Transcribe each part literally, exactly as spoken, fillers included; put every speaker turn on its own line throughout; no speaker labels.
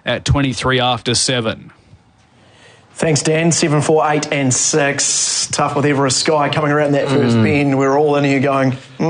at twenty-three after seven.
Thanks, Dan. Seven, four, eight, and six. Tough with Everest Sky coming around that first mm. bend. We're all in here going, mm,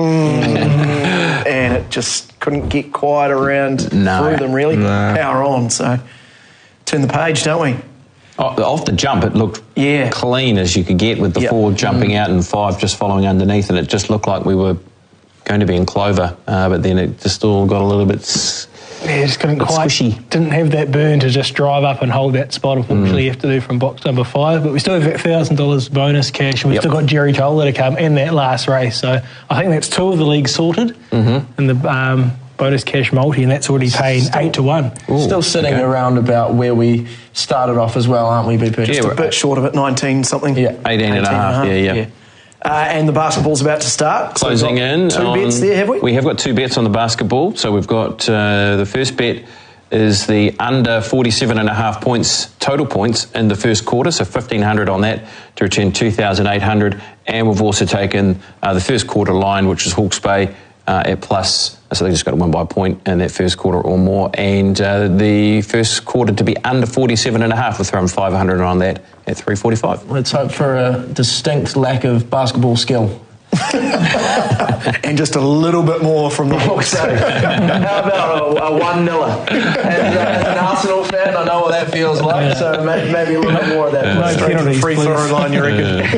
and it just couldn't get quite around no. through them, really. No. Power on. So turn the page, don't we?
Oh, off the jump, it looked
yeah.
clean as you could get with the yep. four jumping mm. out and five just following underneath, and it just looked like we were going to be in clover, uh, but then it just all got a little bit
Yeah, just couldn't quite,
squishy.
Didn't have that burn to just drive up and hold that spot, unfortunately, mm. you have to do from box number five. But we still have that one thousand dollars bonus cash, and we've yep. still got Jerry Toller to come in that last race. So I think that's two of the leagues sorted
mm-hmm.
in the um, bonus cash multi, and that's already paying still, eight to one.
Ooh, still sitting okay. around about where we started off as well, aren't we, B P?
Just
yeah,
a bit short of it, nineteen something.
Yeah,
eighteen and a half, yeah, yeah. yeah.
Uh, and the basketball's about to start.
Closing
so
in.
Two
on,
bets there, have we?
We have got two bets on the basketball. So we've got uh, the first bet is the under forty-seven and a half points, total points in the first quarter, so fifteen hundred on that to return two thousand eight hundred. And we've also taken uh, the first quarter line, which is Hawke's Bay uh, at plus, so they just got to win by a point in that first quarter or more. And uh, the first quarter to be under forty-seven and a half, we're throwing five hundred on that at three forty-five.
Let's hope for a distinct lack of basketball skill.
And just a little bit more from the Hawks.
How about a, a one-niller? And uh, as an Arsenal fan, I know what that feels like, so maybe, maybe a little bit more of that.
No penalties, free throw line, you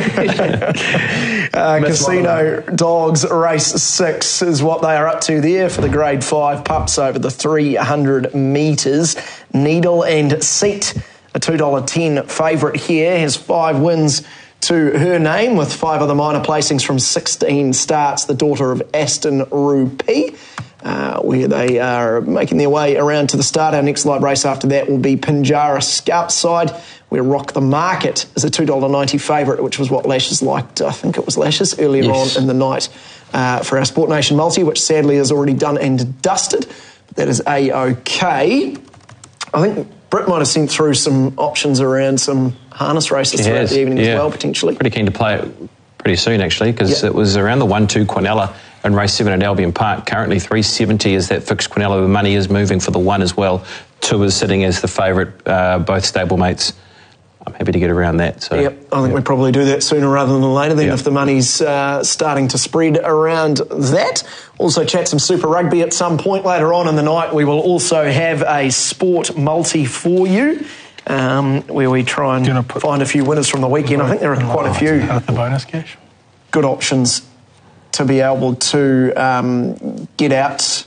reckon? uh, Casino Dogs Race six is what they are up to there for the Grade five pups over the three hundred metres. Needle and Seat, a two dollars ten favourite here, has five wins to her name, with five other minor placings from sixteen starts, the daughter of Aston Rupee, uh, where they are making their way around to the start. Our next live race after that will be Pinjarra Scout Side, where Rock the Market is a two dollars ninety favourite, which was what Lashes liked. I think it was Lashes earlier yes. on in the night uh, for our Sport Nation multi, which sadly is already done and dusted. But that is A-OK. I think Britt might have sent through some options around some harness races throughout the evening
yeah.
as well, potentially.
Pretty keen to play it pretty soon, actually, because
yep.
it was around the one two Quinella in race seven at Albion Park. Currently three seventy is that fixed Quinella. The money is moving for the one as well. Two is sitting as the favourite, uh, both stablemates. I'm happy to get around that. So,
yep, I think yep. we'd probably do that sooner rather than later then yep. if the money's uh, starting to spread around that. Also chat some Super Rugby at some point later on in the night. We will also have a sport multi for you, um, where we try and find a few winners from the weekend. I think there are quite a few
the bonus cash.
good options to be able to um, get out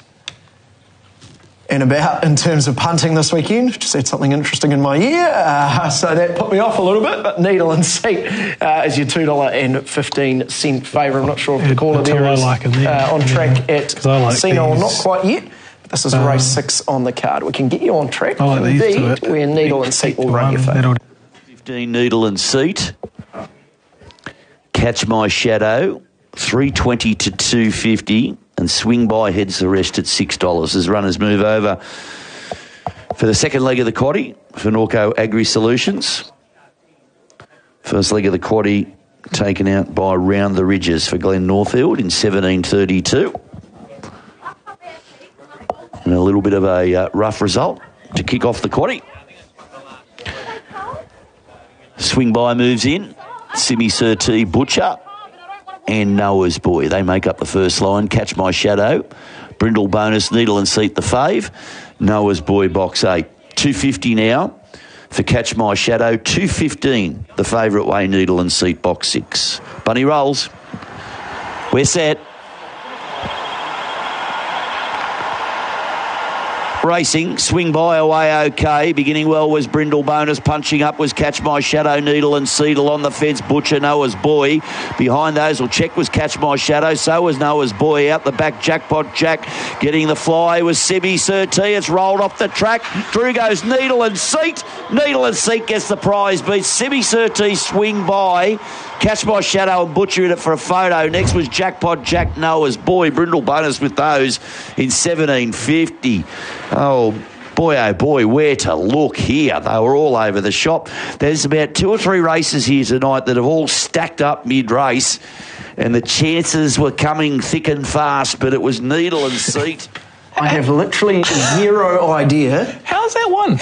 and about in terms of punting this weekend. Just had something interesting in my ear, uh, so that put me off a little bit. But Needle and Seat uh, is your two dollars fifteen favourite. I'm not sure if the caller there is like uh, on track yeah. at like Casino or not quite yet. But this is um, race six on the card. We can get you on track
I like
indeed, where Needle and Seat will run your favour.
fifteen Needle and Seat. Catch My Shadow, three twenty to two fifty. And Swing By heads the rest at six dollars as runners move over for the second leg of the quaddie for Norco Agri Solutions. First leg of the quaddie taken out by Round the Ridges for Glenn Northfield in seventeen thirty-two. And a little bit of a uh, rough result to kick off the quaddie. Swing By moves in. Simi Surtee Butcher and Noah's Boy. They make up the first line. Catch My Shadow. Brindle Bonus, Needle and Seat the fave. Noah's Boy box eight. two fifty now for Catch My Shadow. two fifteen the favourite way, Needle and Seat box six. Bunny rolls. We're set. Racing, Swing By away okay. Beginning well was Brindle Bonus. Punching up was Catch My Shadow, Needle and Seedle on the fence. Butcher, Noah's Boy. Behind those, will check was Catch My Shadow. So was Noah's Boy. Out the back, Jackpot Jack. Getting the fly was Simi Surtee. It's rolled off the track. Through goes Needle and Seat. Needle and Seat gets the prize beat. Simi Surtee, Swing By. Catch My Shadow and Butcher in it for a photo. Next was Jackpot Jack, Noah's Boy. Brindle Bonus with those in seventeen fifty. Oh, boy, oh boy, where to look here. They were all over the shop. There's about two or three races here tonight that have all stacked up mid-race, and the chances were coming thick and fast, but it was Needle and Seat.
I have literally zero idea.
How's that one?